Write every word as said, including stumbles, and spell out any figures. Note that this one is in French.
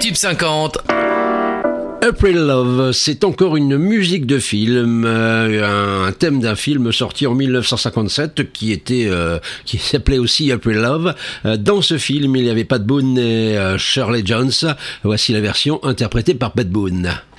Tube cinquante. April Love, c'est encore une musique de film, euh, un thème d'un film sorti en dix-neuf cent cinquante-sept qui était, euh, qui s'appelait aussi April Love. Euh, dans ce film, il n'y avait Pat Boone et euh, Shirley Jones. Voici la version interprétée par Pat Boone.